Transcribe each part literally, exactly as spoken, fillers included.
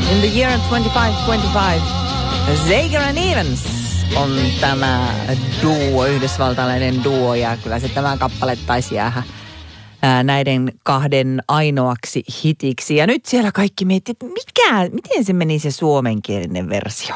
In the year twenty-five twenty-five, Zager and Evans on tämä duo, yhdysvaltalainen duo, ja kyllä se tämä kappale taisi jäädä näiden kahden ainoaksi hitiksi. Ja nyt siellä kaikki miettii, että mikä, miten se meni se suomenkielinen versio.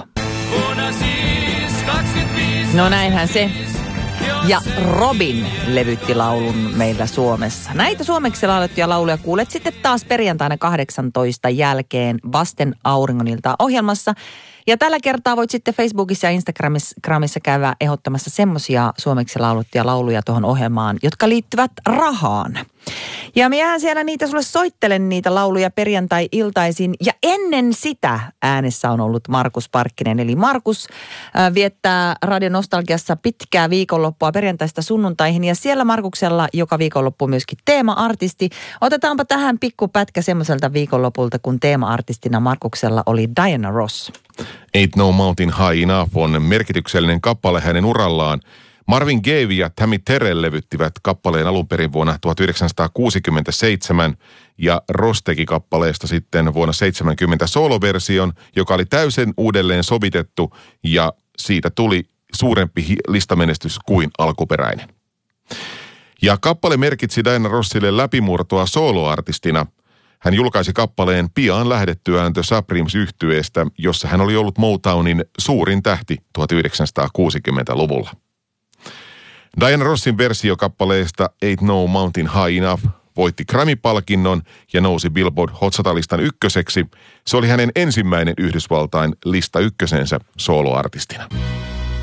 No näinhän se. Ja Robin levytti laulun meillä Suomessa. Näitä suomeksi laulettuja lauluja kuulet sitten taas perjantaina kahdeksantoista jälkeen Vasten auringoniltaa ohjelmassa. Ja tällä kertaa voit sitten Facebookissa ja Instagramissa käydä ehdottamassa semmoisia suomeksi lauluttuja lauluja tuohon ohjelmaan, jotka liittyvät rahaan. Ja minähän siellä niitä sulle soittelen niitä lauluja perjantai-iltaisin. Ja ennen sitä äänessä on ollut Markus Parkkinen. Eli Markus äh, viettää Radio Nostalgiassa pitkää viikonloppua perjantaista sunnuntaihin. Ja siellä Markuksella joka viikonloppu myöskin teema-artisti. Otetaanpa tähän pikku pätkä semmoiselta viikonlopulta, kun teema-artistina Markuksella oli Diana Ross. Ain't No Mountain High Enough on merkityksellinen kappale hänen urallaan. Marvin Gaye ja Tammy Terrell levyttivät kappaleen alun perin vuonna tuhatyhdeksänsataakuusikymmentäseitsemän ja Ross teki kappaleesta sitten vuonna seitsemänkymmentä soloversion, joka oli täysin uudelleen sovitettu ja siitä tuli suurempi listamenestys kuin alkuperäinen. Ja kappale merkitsi Diana Rossille läpimurtoa soloartistina. Hän julkaisi kappaleen pian lähdettyään The Supremes-yhtyeestä, jossa hän oli ollut Motownin suurin tähti tuhatyhdeksänsataakuusikymmentäluvulla. Diana Rossin versio kappaleesta Ain't No Mountain High Enough voitti Grammy-palkinnon ja nousi Billboard Hot sata-listan ykköseksi. Se oli hänen ensimmäinen Yhdysvaltain lista ykkösensä soloartistina.